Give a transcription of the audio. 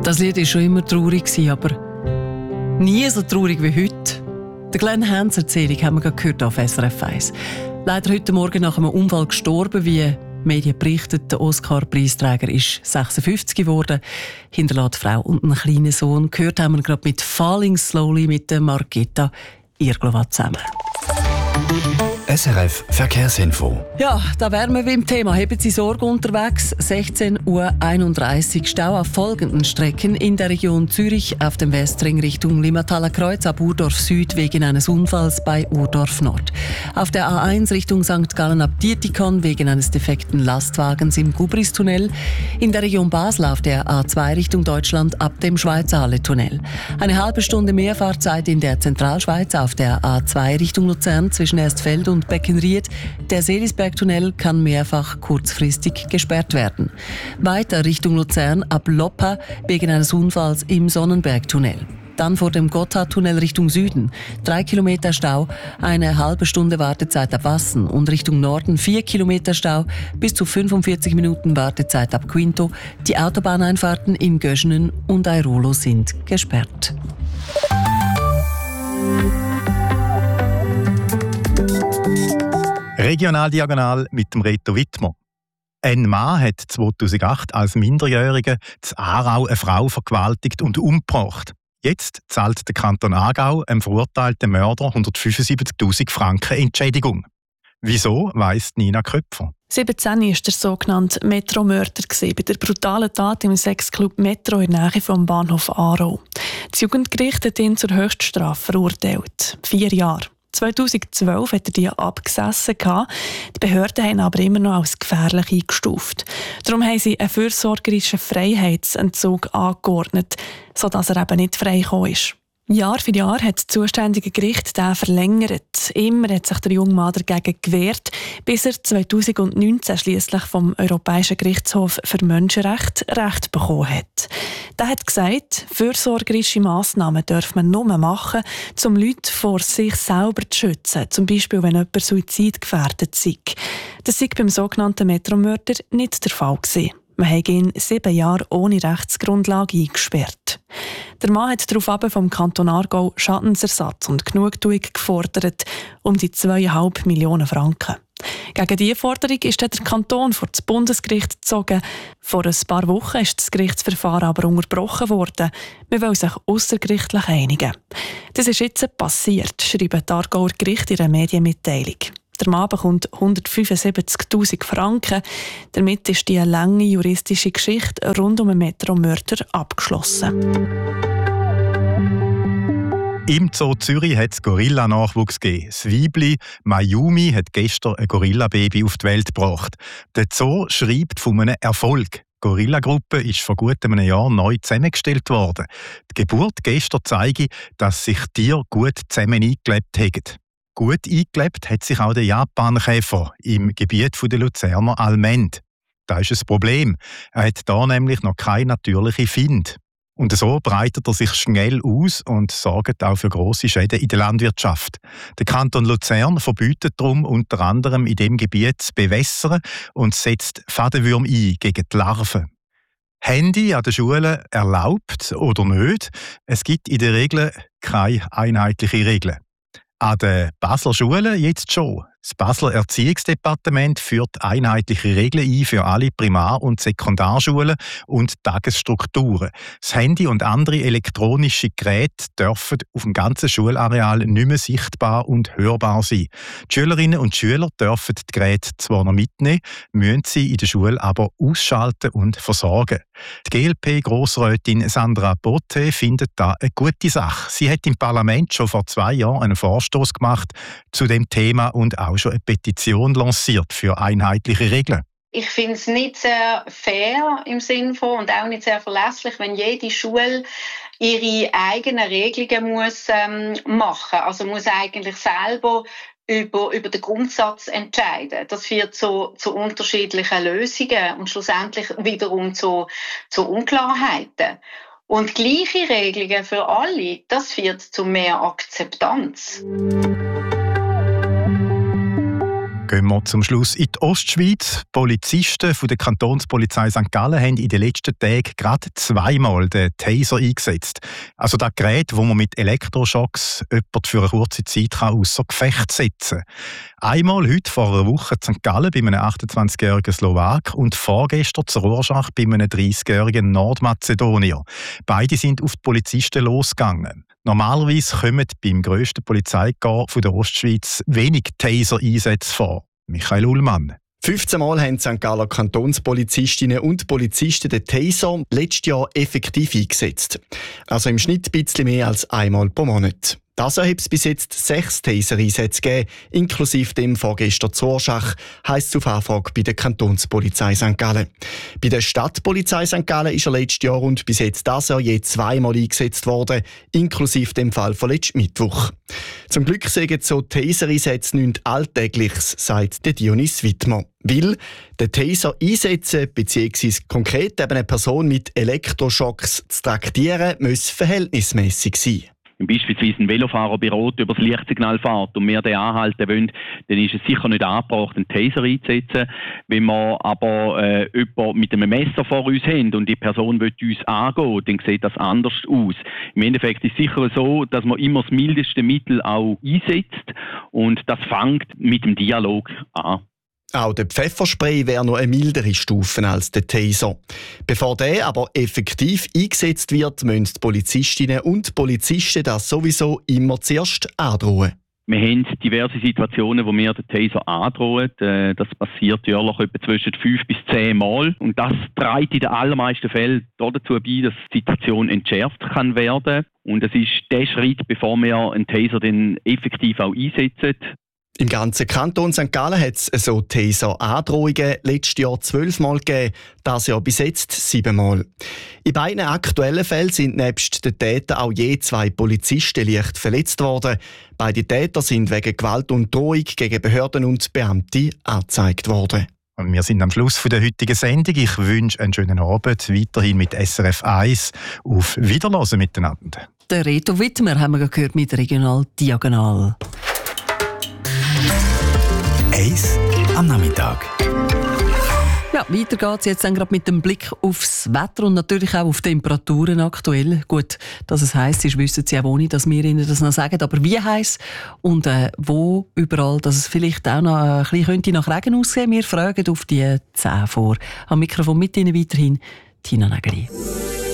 Das Lied war schon immer traurig, aber nie so traurig wie heute. Die Glenn Hens Erzählung haben wir gerade gehört auf SRF 1. Leider heute Morgen nach einem Unfall gestorben, wie Medien berichten. Der Oscar-Preisträger ist 56 geworden, hinterlässt Frau und einen kleinen Sohn. Gehört haben wir gerade mit «Falling Slowly» mit der Margita Irglova zusammen. SRF Verkehrsinfo. Ja, da wären wir beim Thema. Haben Sie Sorge unterwegs? 16:31 Uhr Stau auf folgenden Strecken in der Region Zürich auf dem Westring Richtung Limmathaler Kreuz ab Urdorf Süd wegen eines Unfalls bei Urdorf Nord. Auf der A1 Richtung St. Gallen ab Dietikon wegen eines defekten Lastwagens im Gubristunnel. In der Region Basel auf der A2 Richtung Deutschland ab dem Schweizerhalle-Tunnel. Eine halbe Stunde mehr Fahrzeit in der Zentralschweiz auf der A2 Richtung Luzern zwischen Erstfeld und Beckenried. Der Seelisbergtunnel kann mehrfach kurzfristig gesperrt werden. Weiter Richtung Luzern ab Loppa wegen eines Unfalls im Sonnenbergtunnel. Dann vor dem Gotthardtunnel Richtung Süden 3 Kilometer Stau, eine halbe Stunde Wartezeit ab Wassen und Richtung Norden 4 Kilometer Stau, bis zu 45 Minuten Wartezeit ab Quinto. Die Autobahneinfahrten in Göschenen und Airolo sind gesperrt. Regionaldiagonal mit dem Reto Wittmer. Ein Mann hat 2008 als Minderjähriger in Aarau eine Frau vergewaltigt und umgebracht. Jetzt zahlt der Kanton Aargau einem verurteilten Mörder 175'000 Franken Entschädigung. Wieso, weiss Nina Köpfer. 17 war der sogenannte Metro-Mörder bei der brutalen Tat im Sexclub Metro in der Nähe vom Bahnhof Aarau. Das Jugendgericht hat ihn zur Höchststrafe verurteilt. 4 Jahre. 2012 hat er die abgesessen. Die Behörden haben ihn aber immer noch als gefährlich eingestuft. Darum haben sie einen fürsorgerischen Freiheitsentzug angeordnet, sodass er eben nicht freigekommen ist. Jahr für Jahr hat das zuständige Gericht den verlängert. Immer hat sich der junge Mann dagegen gewehrt, bis er 2019 schliesslich vom Europäischen Gerichtshof für Menschenrechte Recht bekommen hat. Der hat gesagt, fürsorgerische Massnahmen darf man nur machen, um Leute vor sich selber zu schützen, zum Beispiel wenn jemand suizidgefährdet sei. Das sei beim sogenannten Metromörder nicht der Fall gewesen. Man hat ihn 7 Jahre ohne Rechtsgrundlage eingesperrt. Der Mann hat daraufhin vom Kanton Aargau Schadensersatz und Genugtuung gefordert, um die 2,5 Millionen Franken. Gegen diese Forderung ist der Kanton vor das Bundesgericht gezogen. Vor ein paar Wochen ist das Gerichtsverfahren aber unterbrochen worden. Wir wollen sich aussergerichtlich einigen. Das ist jetzt passiert, schreiben die Aargauer Gerichte in einer Medienmitteilung. Der Mann bekommt 175'000 Franken. Damit ist die lange juristische Geschichte rund um den Metro-Mörder abgeschlossen. Im Zoo Zürich hat es Gorilla-Nachwuchs gegeben. Das Weibli Mayumi hat gestern ein Gorilla-Baby auf die Welt gebracht. Der Zoo schreibt von einem Erfolg. Die Gorilla-Gruppe ist vor gut einem Jahr neu zusammengestellt worden. Die Geburt gestern zeige, dass sich Tiere gut zusammen eingelebt haben. Gut eingelebt hat sich auch der Japankäfer im Gebiet der Luzerner Almend. Das ist ein Problem. Er hat hier nämlich noch keine natürliche Finde. Und so breitet er sich schnell aus und sorgt auch für grosse Schäden in der Landwirtschaft. Der Kanton Luzern verbietet darum unter anderem in dem Gebiet zu bewässern und setzt Fadenwürmer ein gegen die Larven. Handy an den Schulen erlaubt oder nicht? Es gibt in der Regel keine einheitliche Regeln. An den Basler Schulen jetzt schon. Das Basler Erziehungsdepartement führt einheitliche Regeln ein für alle Primar- und Sekundarschulen und Tagesstrukturen. Das Handy und andere elektronische Geräte dürfen auf dem ganzen Schulareal nicht mehr sichtbar und hörbar sein. Die Schülerinnen und Schüler dürfen die Geräte zwar noch mitnehmen, müssen sie in der Schule aber ausschalten und versorgen. Die GLP-Grossrätin Sandra Botte findet das eine gute Sache. Sie hat im Parlament schon vor 2 Jahren einen Vorstoß gemacht zu dem Thema und auch schon eine Petition lanciert für einheitliche Regeln. Ich finde es nicht sehr fair im Sinne von und auch nicht sehr verlässlich, wenn jede Schule ihre eigenen Regelungen muss machen. Also muss eigentlich selber über den Grundsatz entscheiden. Das führt zu unterschiedlichen Lösungen und schlussendlich wiederum zu Unklarheiten. Und gleiche Regelungen für alle, das führt zu mehr Akzeptanz. Gehen wir zum Schluss in die Ostschweiz. Polizisten von der Kantonspolizei St. Gallen haben in den letzten Tagen gerade zweimal den Taser eingesetzt. Also das Gerät, wo man mit Elektroschocks jemanden für eine kurze Zeit außer Gefecht setzen kann. Einmal heute vor einer Woche in St. Gallen bei einem 28-jährigen Slowak und vorgestern zur Rorschach bei einem 30-jährigen Nordmazedonier. Beide sind auf die Polizisten losgegangen. Normalerweise kommen beim grössten Polizeikorps der Ostschweiz wenig Taser-Einsätze vor. Michael Ullmann. 15 Mal haben St. Galler Kantonspolizistinnen und Polizisten den Taser letztes Jahr effektiv eingesetzt. Also im Schnitt ein bisschen mehr als einmal pro Monat. Das hat es bis jetzt 6 Taser-Einsätze gegeben, inklusive dem vorgestern zu Rorschach, heisst es auf Anfrage bei der Kantonspolizei St. Gallen. Bei der Stadtpolizei St. Gallen ist er letztes Jahr und bis jetzt dieses Jahr je 2-mal eingesetzt worden, inklusive dem Fall von letzten Mittwoch. Zum Glück sagen so Taser-Einsätze nichts Alltägliches, sagt der Dionys Wittmer. Weil den Taser einsetzen bzw. konkret eben eine Person mit Elektroschocks zu traktieren, muss verhältnismäßig sein. Wenn beispielsweise ein Velofahrer bei Rot über das Lichtsignal fährt und wir den anhalten wollen, dann ist es sicher nicht angebracht, einen Taser einzusetzen. Wenn wir aber jemanden mit einem Messer vor uns haben und die Person will uns angehen, dann sieht das anders aus. Im Endeffekt ist es sicher so, dass man immer das mildeste Mittel auch einsetzt und das fängt mit dem Dialog an. Auch der Pfefferspray wäre noch eine mildere Stufe als der Taser. Bevor der aber effektiv eingesetzt wird, müssen die Polizistinnen und Polizisten das sowieso immer zuerst androhen. Wir haben diverse Situationen, wo wir den Taser androhen. Das passiert jährlich etwa zwischen 5 bis 10 Mal. Und das trägt in den allermeisten Fällen dazu bei, dass die Situation entschärft kann werden. Und es ist der Schritt, bevor wir einen Taser dann effektiv auch einsetzen. Im ganzen Kanton St. Gallen hat es so Taser-Androhungen letztes Jahr 12 Mal gegeben, das Jahr bis jetzt 7 Mal. In beiden aktuellen Fällen sind nebst den Tätern auch je 2 Polizisten leicht verletzt worden. Beide Täter sind wegen Gewalt und Drohung gegen Behörden und Beamte angezeigt worden. Und wir sind am Schluss der heutigen Sendung. Ich wünsche einen schönen Abend, weiterhin mit SRF 1. Auf Wiederhören miteinander. Der Reto Wittmer haben wir gehört mit Regional Diagonal. Eis am Nachmittag. Ja, weiter geht's jetzt dann gerade mit dem Blick aufs Wetter und natürlich auch auf Temperaturen aktuell. Gut, dass es heiß ist, wissen Sie auch ohne, dass wir Ihnen das noch sagen. Aber wie heiß und wo überall, dass es vielleicht auch noch ein bisschen nach Regen aussehen. Wir fragen auf die 10 vor. Am Mikrofon mit Ihnen weiterhin Tina Nägeli.